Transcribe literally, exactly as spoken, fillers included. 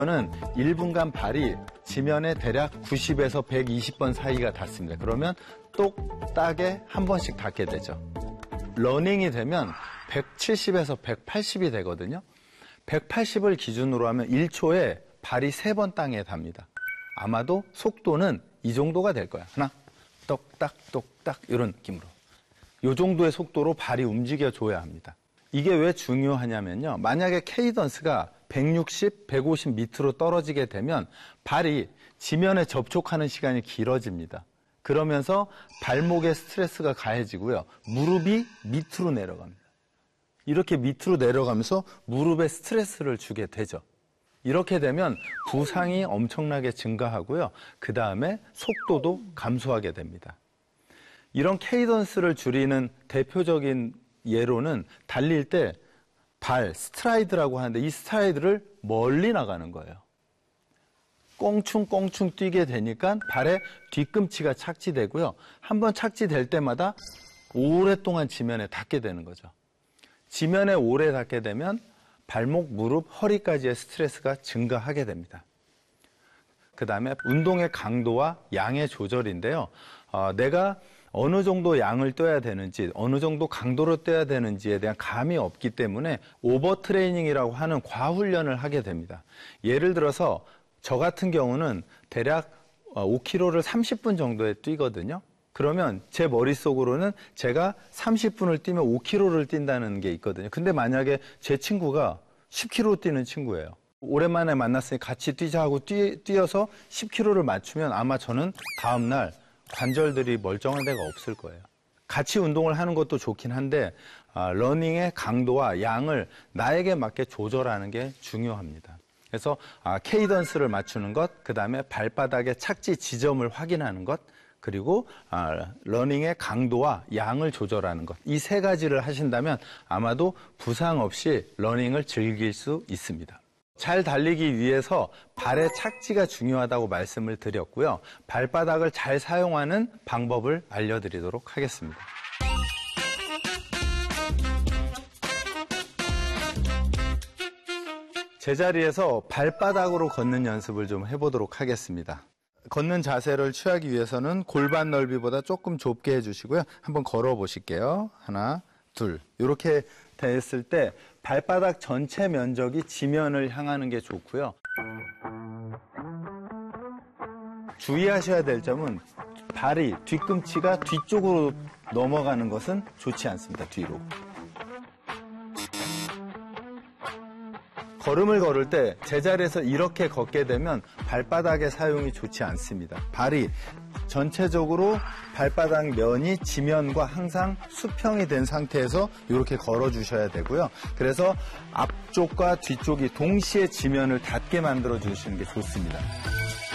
저는 일 분간 발이 지면에 대략 구십에서 백이십 번 사이가 닿습니다. 그러면 똑딱에 한 번씩 닿게 되죠. 러닝이 되면 백칠십에서 백팔십이 되거든요. 백팔십을 기준으로 하면 일 초에 발이 세 번 땅에 닿습니다. 아마도 속도는 이 정도가 될 거야. 하나, 똑딱, 똑딱 이런 느낌으로. 이 정도의 속도로 발이 움직여줘야 합니다. 이게 왜 중요하냐면요. 만약에 케이던스가 백육십, 백오십 밑으로 떨어지게 되면 발이 지면에 접촉하는 시간이 길어집니다. 그러면서 발목에 스트레스가 가해지고요. 무릎이 밑으로 내려갑니다. 이렇게 밑으로 내려가면서 무릎에 스트레스를 주게 되죠. 이렇게 되면 부상이 엄청나게 증가하고요. 그 다음에 속도도 감소하게 됩니다. 이런 케이던스를 줄이는 대표적인 예로는 달릴 때 발, 스트라이드라고 하는데 이 스트라이드를 멀리 나가는 거예요. 꽁충꽁충 뛰게 되니까 발에 뒤꿈치가 착지되고요. 한번 착지될 때마다 오랫동안 지면에 닿게 되는 거죠. 지면에 오래 닿게 되면 발목, 무릎, 허리까지의 스트레스가 증가하게 됩니다. 그 다음에 운동의 강도와 양의 조절인데요. 어, 내가 어느 정도 양을 떠야 되는지, 어느 정도 강도로 떠야 되는지에 대한 감이 없기 때문에 오버 트레이닝이라고 하는 과훈련을 하게 됩니다. 예를 들어서 저 같은 경우는 대략 오 킬로미터를 삼십 분 정도에 뛰거든요. 그러면 제 머릿속으로는 제가 삼십 분을 뛰면 오 킬로미터를 뛴다는 게 있거든요. 근데 만약에 제 친구가 십 킬로미터 뛰는 친구예요. 오랜만에 만났으니 같이 뛰자 하고 뛰, 뛰어서 십 킬로미터를 맞추면 아마 저는 다음날 관절들이 멀쩡한 데가 없을 거예요. 같이 운동을 하는 것도 좋긴 한데 아, 러닝의 강도와 양을 나에게 맞게 조절하는 게 중요합니다. 그래서 아, 케이던스를 맞추는 것, 그 다음에 발바닥의 착지 지점을 확인하는 것, 그리고 아, 러닝의 강도와 양을 조절하는 것. 이 세 가지를 하신다면 아마도 부상 없이 러닝을 즐길 수 있습니다. 잘 달리기 위해서 발의 착지가 중요하다고 말씀을 드렸고요. 발바닥을 잘 사용하는 방법을 알려드리도록 하겠습니다. 제자리에서 발바닥으로 걷는 연습을 좀 해보도록 하겠습니다. 걷는 자세를 취하기 위해서는 골반 넓이보다 조금 좁게 해주시고요. 한번 걸어 보실게요. 하나, 둘. 이렇게 됐을 때 발바닥 전체 면적이 지면을 향하는 게 좋고요. 주의하셔야 될 점은 발이, 뒤꿈치가 뒤쪽으로 넘어가는 것은 좋지 않습니다. 뒤로. 걸음을 걸을 때 제자리에서 이렇게 걷게 되면 발바닥의 사용이 좋지 않습니다. 발이 전체적으로 발바닥 면이 지면과 항상 수평이 된 상태에서 이렇게 걸어주셔야 되고요. 그래서 앞쪽과 뒤쪽이 동시에 지면을 닿게 만들어 주시는 게 좋습니다.